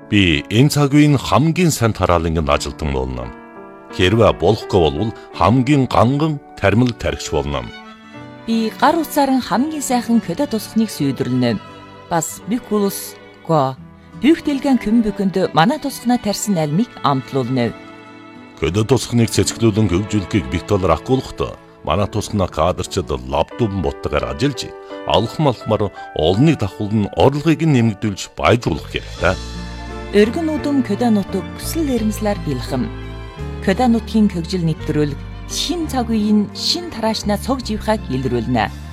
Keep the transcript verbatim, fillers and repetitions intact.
Би энэ цаг үеийн хамгийн сайн тараалангийн ажилтан болно. Хэрвээ болохгүй бол хамгийн ганган тармил тархич болно. Би гар утсаар нь хамгийн сайхан хөдөө тусахныг сүйдэрлэнэ. Бас бикулус го бүгдэлгэн көмбөгөнд манай тусахнаа тарьсан альмыг амтлуулна. Хөдөө тусахныг цэцгэлүүлэн хөгжүүлэхийг битүүл акуулхад манай тусахнаа кадрчид лаптопн боттойгоор ажиллаж алхам алхмаар олныг давхуулн орлогыг нэмэгдүүлж баяжуулах хэрэгтэй. Өргөн удам хөдөө нутаг бүсэл эрмслэр бэлхэм. Хөдөө нутгийн хөгжил нэвтрүүлэг шин цаг үеийн шин тараашнаа цог живхаг илрүүлнэ.